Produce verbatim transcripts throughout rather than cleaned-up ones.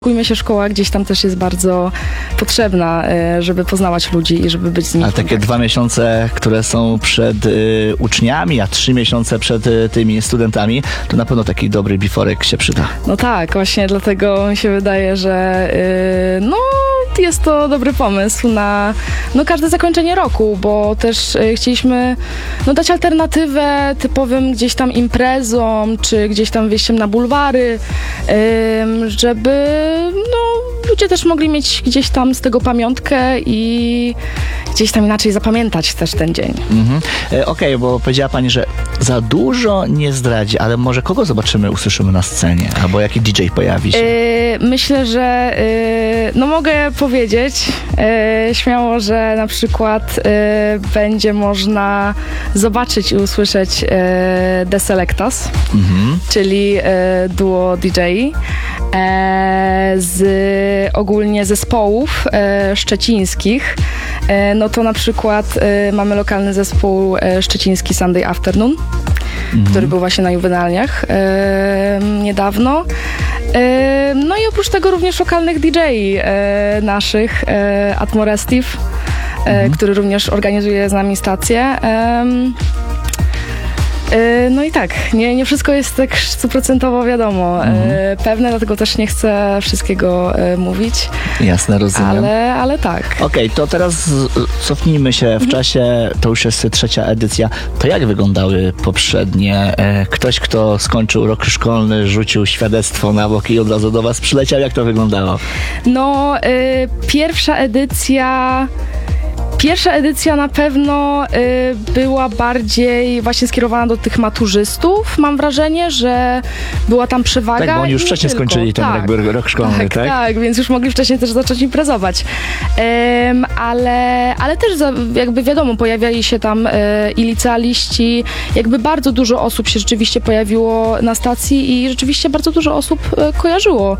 Oszukujmy się, szkoła gdzieś tam też jest bardzo potrzebna, żeby poznawać ludzi i żeby być z nimi. A takie dwa miesiące, które są przed y, uczniami, a trzy miesiące przed y, tymi studentami, to na pewno taki dobry biforek się przyda. No tak, właśnie dlatego mi się wydaje, że y, no jest to dobry pomysł na no, każde zakończenie roku, bo też y, chcieliśmy no, dać alternatywę typowym gdzieś tam imprezom, czy gdzieś tam wyjściem na bulwary, y, żeby no, ludzie też mogli mieć gdzieś tam z tego pamiątkę i gdzieś tam inaczej zapamiętać też ten dzień. Mhm. E, Okej, okay, bo powiedziała pani, że za dużo nie zdradzi, ale może kogo zobaczymy, usłyszymy na scenie? Albo jaki D J pojawi się? Yy, myślę, że yy, no mogę powiedzieć yy, śmiało, że na przykład yy, będzie można zobaczyć i usłyszeć yy, The Selectas, mhm. czyli yy, duo D J yy, z ogólnie zespołów yy, szczecińskich. Yy, no to na przykład yy, mamy lokalny zespół yy, szczeciński Sunday Afternoon, mhm. który był właśnie na juwenaliach yy, niedawno. Yy, no i oprócz tego również lokalnych D J yy, naszych, yy, Atmorestive, yy, mhm. który również organizuje z nami stację. Yy, No i tak, nie, nie wszystko jest tak stuprocentowo wiadomo, mhm. pewne, dlatego też nie chcę wszystkiego mówić. Jasne, rozumiem. Ale, ale tak. Okej, okay, to teraz cofnijmy się w mhm. czasie, to już jest trzecia edycja. To jak wyglądały poprzednie? Ktoś, kto skończył rok szkolny, rzucił świadectwo na bok i od razu do was przyleciał. Jak to wyglądało? No, y, pierwsza edycja... Pierwsza edycja na pewno y, była bardziej właśnie skierowana do tych maturzystów. Mam wrażenie, że była tam przewaga. Tak, bo oni już wcześniej tylko. skończyli ten tak. jakby rok szkolny, tak, tak? Tak, więc już mogli wcześniej też zacząć imprezować. Um, ale, ale też za, jakby wiadomo, pojawiali się tam y, i licealiści. Jakby bardzo dużo osób się rzeczywiście pojawiło na stacji i rzeczywiście bardzo dużo osób y, kojarzyło.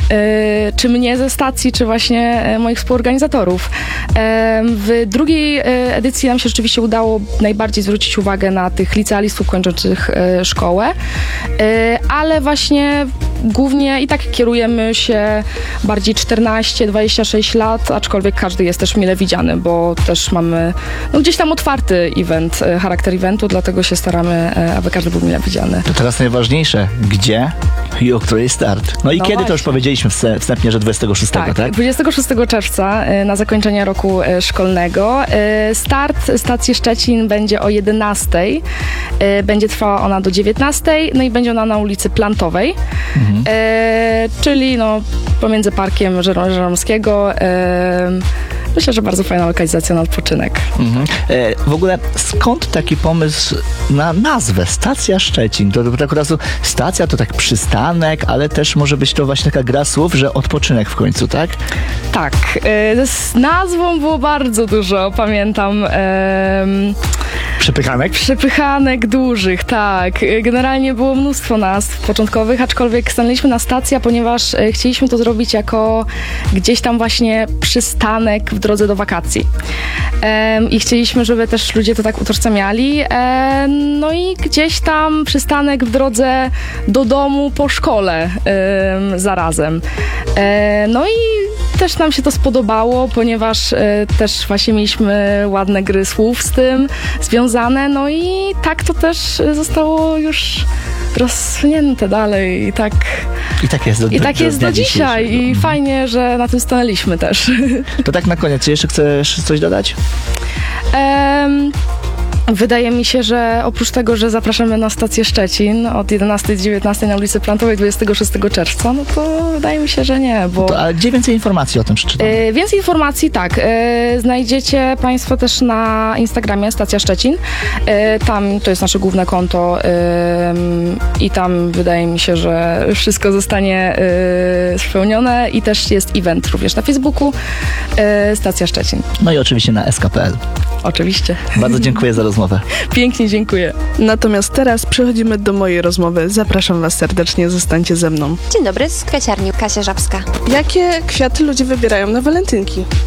Y, czy mnie ze stacji, czy właśnie y, moich współorganizatorów. Y, w drugiej edycji nam się rzeczywiście udało najbardziej zwrócić uwagę na tych licealistów kończących e, szkołę, e, ale właśnie głównie i tak kierujemy się bardziej czternaście dwadzieścia sześć lat, aczkolwiek każdy jest też mile widziany, bo też mamy no, gdzieś tam otwarty event, e, charakter eventu, dlatego się staramy, e, aby każdy był mile widziany. To teraz najważniejsze, gdzie i o której start? No i no kiedy właśnie. To już powiedzieliśmy wstępnie, że dwudziestego szóstego, tak? tak? dwudziestego szóstego czerwca e, na zakończenie roku e, szkolnego. Start stacji Szczecin będzie o jedenastej, będzie trwała ona do dziewiętnastej, no i będzie ona na ulicy Plantowej, mhm. e, czyli no pomiędzy Parkiem Żeromskiego. E, Myślę, że bardzo fajna lokalizacja na odpoczynek. Mhm. E, w ogóle skąd taki pomysł na nazwę Stacja Szczecin? To, to tak od razu stacja to tak przystanek, ale też może być to właśnie taka gra słów, że odpoczynek w końcu, tak? Tak. E, z nazwą było bardzo dużo, pamiętam. E, Przepychanek? Przepychanek dużych, tak. Generalnie było mnóstwo nazw początkowych, aczkolwiek stanęliśmy na stacja, ponieważ e, chcieliśmy to zrobić jako gdzieś tam właśnie przystanek w drodze do wakacji. E, I chcieliśmy, żeby też ludzie to tak utożsamiali. E, no i gdzieś tam przystanek w drodze do domu po szkole e, zarazem. E, no i też nam się to spodobało, ponieważ e, też właśnie mieliśmy ładne gry słów z tym związane, no i tak to też zostało już rozsunięte dalej i tak... I tak jest do, i tak do, jest do, do dzisiaj i mhm. fajnie, że na tym stanęliśmy też. To tak na koniec, czy jeszcze chcesz coś dodać? Um, Wydaje mi się, że oprócz tego, że zapraszamy na stację Szczecin od jedenastej do dziewiętnastej na ulicy Plantowej dwudziestego szóstego czerwca, no to wydaje mi się, że nie, bo... To, ale gdzie więcej informacji o tym przeczytamy? Yy, więcej informacji, tak. Yy, znajdziecie Państwo też na Instagramie Stacja Szczecin. Yy, tam to jest nasze główne konto yy, i tam wydaje mi się, że wszystko zostanie yy, spełnione i też jest event również na Facebooku yy, Stacja Szczecin. No i oczywiście na S K kropka P L. Oczywiście. Bardzo dziękuję za rozmowę. Pięknie dziękuję. Natomiast teraz przechodzimy do mojej rozmowy. Zapraszam Was serdecznie, zostańcie ze mną. Dzień dobry, z kwiaciarni Kasia Żabska. Jakie kwiaty ludzie wybierają na walentynki?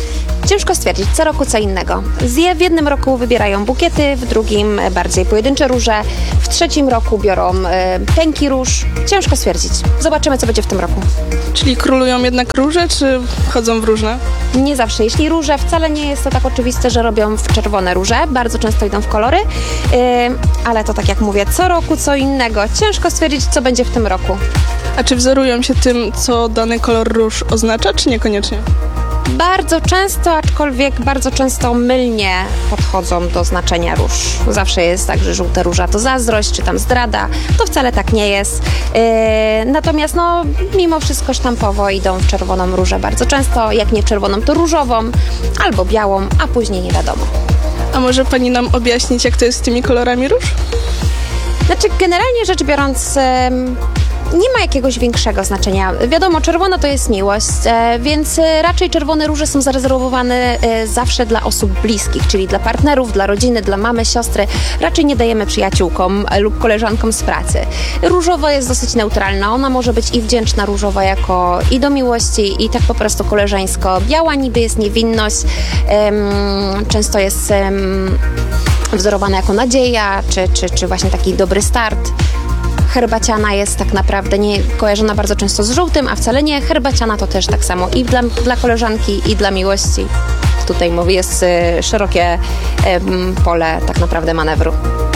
Ciężko stwierdzić, co roku co innego. Zje w jednym roku wybierają bukiety, w drugim bardziej pojedyncze róże, w trzecim roku biorą e, pęki róż. Ciężko stwierdzić. Zobaczymy, co będzie w tym roku. Czyli królują jednak róże, czy chodzą w różne? Nie zawsze. Jeśli róże, wcale nie jest to tak oczywiste, że robią w czerwone róże. Bardzo często idą w kolory, yy, ale to tak jak mówię, co roku co innego. Ciężko stwierdzić, co będzie w tym roku. A czy wzorują się tym, co dany kolor róż oznacza, czy niekoniecznie? Bardzo często, aczkolwiek bardzo często mylnie podchodzą do znaczenia róż. Zawsze jest tak, że żółte róża to zazdrość, czy tam zdrada. To wcale tak nie jest. Yy, natomiast no, mimo wszystko sztampowo idą w czerwoną różę bardzo często. Jak nie czerwoną, to różową albo białą, a później nie wiadomo. A może pani nam objaśnić, jak to jest z tymi kolorami róż? Znaczy, generalnie rzecz biorąc, em, nie ma jakiegoś większego znaczenia. Wiadomo, czerwona to jest miłość, e, więc e, raczej czerwone róże są zarezerwowane e, zawsze dla osób bliskich, czyli dla partnerów, dla rodziny, dla mamy, siostry. Raczej nie dajemy przyjaciółkom e, lub koleżankom z pracy. Różowa jest dosyć neutralna. Ona może być i wdzięczna różowa jako i do miłości, i tak po prostu koleżeńsko. Biała niby jest niewinność. Em, często jest em, wzorowana jako nadzieja, czy, czy, czy właśnie taki dobry start. Herbaciana jest tak naprawdę nie kojarzona bardzo często z żółtym, a wcale nie. Herbaciana to też tak samo i dla, dla koleżanki, i dla miłości. Tutaj mówię, jest y, szerokie y, pole tak naprawdę manewru.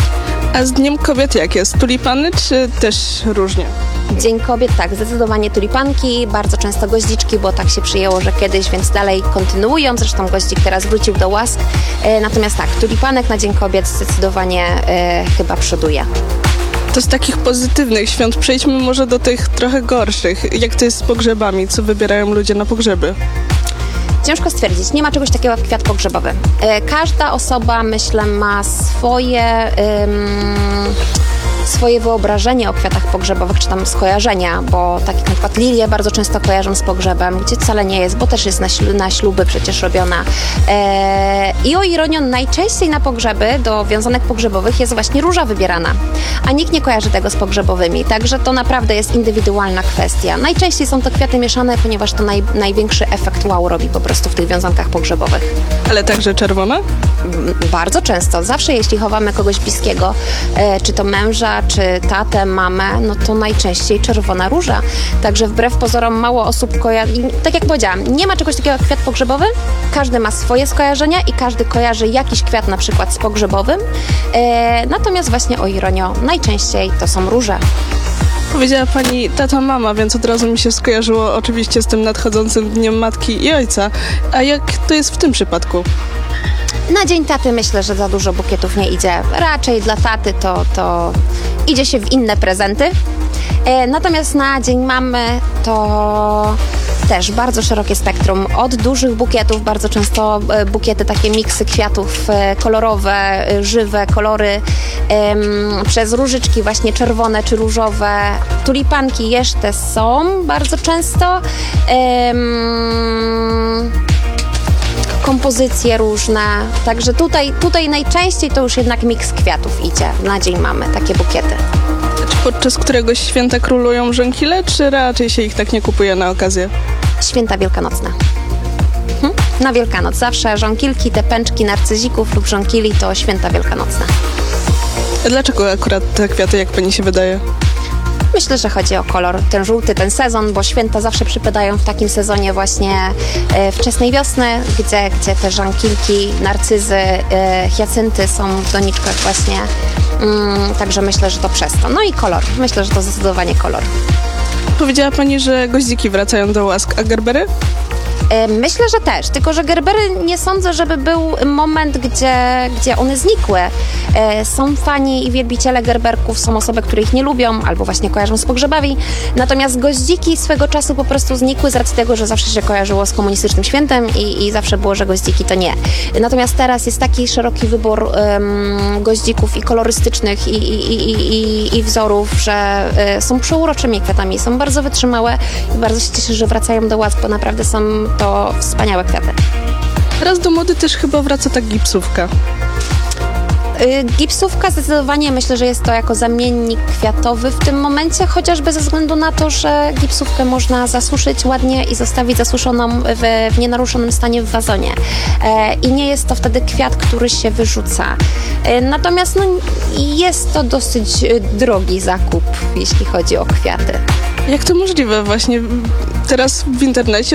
A z Dniem Kobiet jak jest? Tulipany, czy też różnie? Dzień Kobiet, tak, zdecydowanie tulipanki, bardzo często goździczki, bo tak się przyjęło, że kiedyś, więc dalej kontynuują. Zresztą goździk teraz wrócił do łask. E, natomiast tak, tulipanek na Dzień Kobiet zdecydowanie e, chyba przoduje. To z takich pozytywnych świąt przejdźmy może do tych trochę gorszych. Jak to jest z pogrzebami? Co wybierają ludzie na pogrzeby? Ciężko stwierdzić, nie ma czegoś takiego jak kwiat pogrzebowy. E, każda osoba, myślę, ma swoje... Ym... swoje wyobrażenie o kwiatach pogrzebowych, czy tam skojarzenia, bo tak jak na przykład lilie bardzo często kojarzą z pogrzebem, gdzie wcale nie jest, bo też jest na, ślu- na śluby przecież robiona. Eee, I o ironię, najczęściej na pogrzeby do wiązanek pogrzebowych jest właśnie róża wybierana, a nikt nie kojarzy tego z pogrzebowymi, także to naprawdę jest indywidualna kwestia. Najczęściej są to kwiaty mieszane, ponieważ to naj- największy efekt wow robi po prostu w tych wiązankach pogrzebowych. Ale także czerwone? Bardzo często. Zawsze jeśli chowamy kogoś bliskiego, e, czy to męża, czy tatę, mamę, no to najczęściej czerwona róża. Także wbrew pozorom mało osób kojarzy. Tak jak powiedziałam, nie ma czegoś takiego jak kwiat pogrzebowy. Każdy ma swoje skojarzenia i każdy kojarzy jakiś kwiat na przykład z pogrzebowym. E, natomiast właśnie o ironio, najczęściej to są róże. Powiedziała pani tata, mama, więc od razu mi się skojarzyło oczywiście z tym nadchodzącym Dniem Matki i Ojca. A jak to jest w tym przypadku? Na Dzień Taty myślę, że za dużo bukietów nie idzie. Raczej dla taty to, to idzie się w inne prezenty. E, natomiast na Dzień Mamy to też bardzo szerokie spektrum. Od dużych bukietów, bardzo często e, bukiety, takie miksy kwiatów e, kolorowe, e, żywe kolory, em, przez różyczki właśnie czerwone czy różowe. Tulipanki jeszcze są bardzo często. Em, kompozycje różne, także tutaj, tutaj najczęściej to już jednak miks kwiatów idzie. Na Dzień Mamy takie bukiety. Czy podczas któregoś święta królują żonkile, czy raczej się ich tak nie kupuje na okazję? Święta wielkanocne. Hm? Na Wielkanoc zawsze żonkilki, te pęczki narcyzików lub żonkili to święta wielkanocne. A dlaczego akurat te kwiaty, jak pani się wydaje? Myślę, że chodzi o kolor, ten żółty, ten sezon, bo święta zawsze przypadają w takim sezonie właśnie e, wczesnej wiosny, gdzie, gdzie te żonkilki, narcyzy, e, hiacynty są w doniczkach właśnie. Mm, także myślę, że to przez to. No i kolor. Myślę, że to zdecydowanie kolor. Powiedziała pani, że goździki wracają do łask, a gerbery? E, Myślę, że też, tylko że gerbery nie sądzę, żeby był moment, gdzie, gdzie one znikły. E, Są fani i wielbiciele gerberków, są osoby, które ich nie lubią albo właśnie kojarzą z pogrzebami. Natomiast goździki swego czasu po prostu znikły z racji tego, że zawsze się kojarzyło z komunistycznym świętem i, i zawsze było, że goździki to nie. Natomiast teraz jest taki szeroki wybór um, goździków i kolorystycznych i, i, i, i, i wzorów, że y, są przeuroczymi kwiatami, są bardzo wytrzymałe i bardzo się cieszę, że wracają do łask, bo naprawdę są to wspaniałe kwiaty. Teraz do mody też chyba wraca ta gipsówka. Y, Gipsówka zdecydowanie myślę, że jest to jako zamiennik kwiatowy w tym momencie, chociażby ze względu na to, że gipsówkę można zasuszyć ładnie i zostawić zasuszoną w, w nienaruszonym stanie w wazonie. E, I nie jest to wtedy kwiat, który się wyrzuca. E, Natomiast no, jest to dosyć e, drogi zakup, jeśli chodzi o kwiaty. Jak to możliwe właśnie? Teraz w internecie